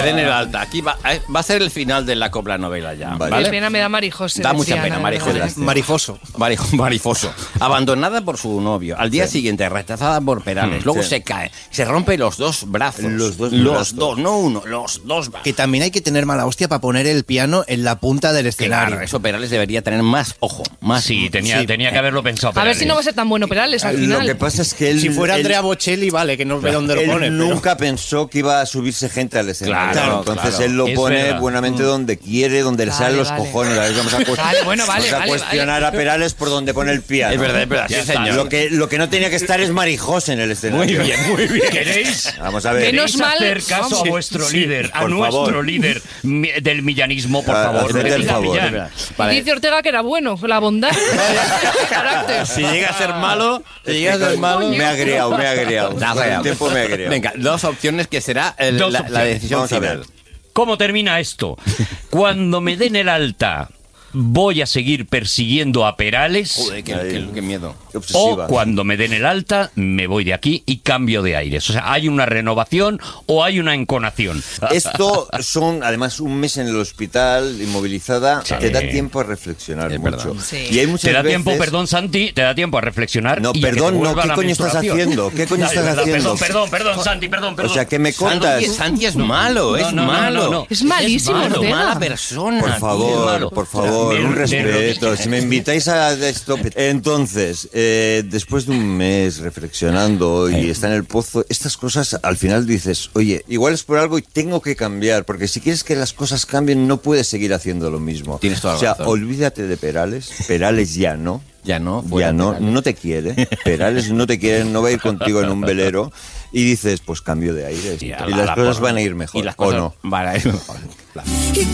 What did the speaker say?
den el alta. Aquí va a ser el final de la copla novela ya. Vale. Qué pena me da Marijose. Da mucha pena, Marijose. Marifoso. Marifoso. Abandonada por su novio. Al día siguiente, rechazada por Perales. Luego se cae. Se rompe los dos brazos. Los dos, no uno. Los dos brazos. Que también hay que tener mala hostia para poner el piano en la punta del escenario. Claro, eso Perales debería tener más ojo. Más. Sí, tenía que haberlo pensado. A ver Perales. si no va a ser tan bueno Perales al final. Lo que pasa es que él... Si fuera Andrea Bocelli, vale, que no ve dónde lo pone. Él nunca pensó que iba a subirse gente al escenario. Claro, Entonces claro. él lo Es pone verdad. buenamente donde quiere, donde le salen los Vale. cojones. A ver, vamos a, vamos a cuestionar a Perales por donde pone el piano. Es verdad, sí, señor. Lo que no tenía que estar es Marijose en el escenario. Muy bien. ¿Queréis? Vamos a ver. Menos mal. hacer caso a vuestro líder, a por nuestro favor. líder del millanismo, por Ah, favor. haced el Pepita favor. Millán. Vale. Dice Ortega que era bueno, la bondad. Carácter. Si llega a ser malo, Me ha agriado. Da Con el real. tiempo me ha agriado. Venga, dos opciones que será Dos la opciones. decisión Vamos a ver. final. ¿Cómo termina esto? Cuando me den el alta, ¿voy a seguir persiguiendo a Perales? Joder, qué miedo. Qué O obsesiva. cuando me den el alta, me voy de aquí y cambio de aires. O sea, ¿hay una renovación o hay una enconación? Esto son, además, un mes en el hospital, inmovilizada, Sí. te da tiempo a reflexionar Es mucho. verdad. Sí. Y hay muchas Te da veces... tiempo, perdón, Santi, te da tiempo a reflexionar. No, y a que perdón, te no, vuelva ¿qué la coño estás menstruación. haciendo? ¿Qué coño estás Verdad, haciendo? Perdón, Santi, perdón. O sea, ¿qué me contas? Santi es malo, es malo. no. Es malísimo, malo, Ortega. Mala persona. Por tío. favor, por favor, De- un de- respeto. Si me invitáis a esto... Entonces, después de un mes reflexionando y está en el pozo, estas cosas al final dices, oye, igual es por algo y tengo que cambiar, porque si quieres que las cosas cambien no puedes seguir haciendo lo mismo. Tienes toda la O sea, razón. olvídate de Perales. Perales ya no. Ya no. Ya no te quiere. Perales no te quiere, no va a ir contigo en un velero. Y dices, pues cambio de aire. Sí, Y las cosas van a ir mejor. Y las ¿o cosas no? van a ir mejor. Y